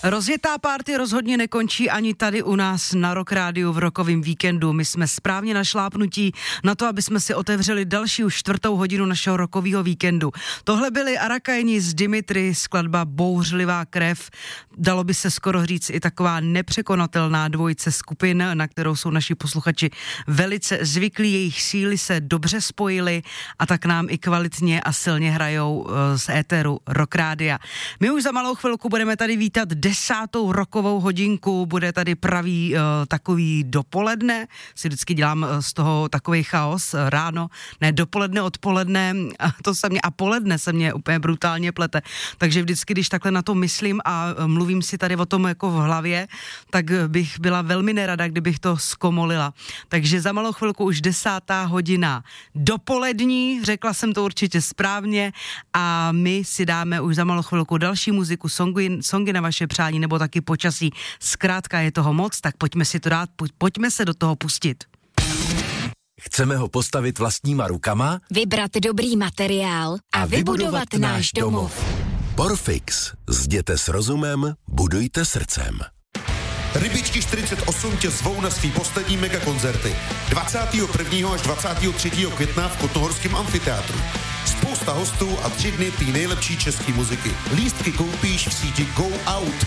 Rozjetá party rozhodně nekončí ani tady u nás na Rock Rádiu v rokovém víkendu. My jsme správně našlápnutí na to, aby jsme si otevřeli další už 4. hodinu našeho rokového víkendu. Tohle byli Arakajni z Dimitri, skladba Bouřlivá krev. Dalo by se skoro říct i taková nepřekonatelná dvojice skupin, na kterou jsou naši posluchači velice zvyklí. Jejich síly se dobře spojily a tak nám i kvalitně a silně hrajou z éteru Rock Rádia. My už za malou chvilku budeme tady vítat 10. rokovou hodinku, bude tady pravý takový dopoledne, si vždycky dělám z toho takový chaos, ráno, ne dopoledne, odpoledne, a poledne se mě úplně brutálně plete, takže vždycky, když takhle na to myslím a mluvím si tady o tom jako v hlavě, tak bych byla velmi nerada, kdybych to zkomolila. Takže za malou chvilku už 10. hodina dopolední, řekla jsem to určitě správně a my si dáme už za malou chvilku další muziku, songy na vaše přání nebo taky počasí. Zkrátka je toho moc, tak pojďme si to dát, pojďme se do toho pustit. Chceme ho postavit vlastníma rukama, vybrat dobrý materiál a vybudovat náš domov. Porfix. Zděte s rozumem, budujte srdcem. Rybičky 48 tě zvou na svý poslední megakoncerty 21. až 23. května v Kotnohorském amfiteátru. Spousta hostů a 3 dny té nejlepší české muziky. Lístky koupíš v síti Go Out.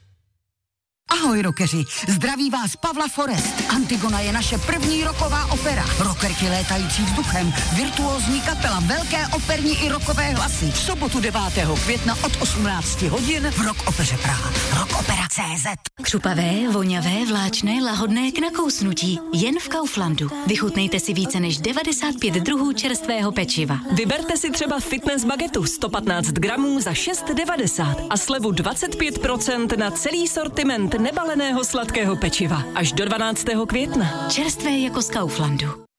Ahoj rockeři, zdraví vás Pavla Forest. Antigona je naše první rocková opera. Rockerky létající vzduchem, virtuózní kapela, velké operní i rockové hlasy. V sobotu 9. května od 18 hodin v Rock Opeře Praha. Rockopera.cz. Křupavé, voňavé, vláčné, lahodné k nakousnutí. Jen v Kauflandu. Vychutnejte si více než 95 druhů čerstvého pečiva. Vyberte si třeba fitness bagetu 115 gramů za 6,90 a slevu 25% na celý sortiment nebaleného sladkého pečiva až do 12. května. Čerstvé jako z Kauflandu.